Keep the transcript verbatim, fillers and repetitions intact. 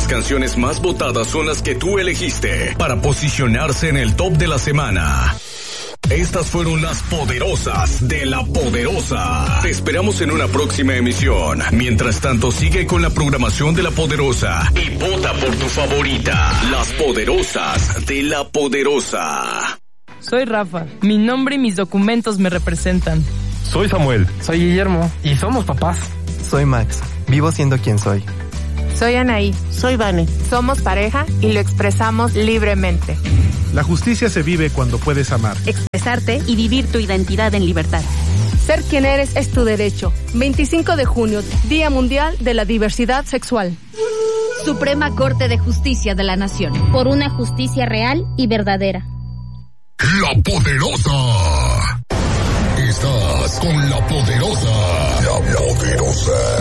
Las canciones más votadas son las que tú elegiste para posicionarse en el top de la semana. Estas fueron las poderosas de La Poderosa. Te esperamos en una próxima emisión. Mientras tanto, sigue con la programación de La Poderosa y vota por tu favorita. Las poderosas de La Poderosa. Soy Rafa. Mi nombre y mis documentos me representan. Soy Samuel. Soy Guillermo. Y somos papás. Soy Max. Vivo siendo quien soy. Soy Anaí. Soy Vane. Somos pareja y lo expresamos libremente. La justicia se vive cuando puedes amar, expresarte y vivir tu identidad en libertad. Ser quien eres es tu derecho. veinticinco de junio, Día Mundial de la Diversidad Sexual. Suprema Corte de Justicia de la Nación. Por una justicia real y verdadera. La Poderosa. Estás con La Poderosa. La Poderosa.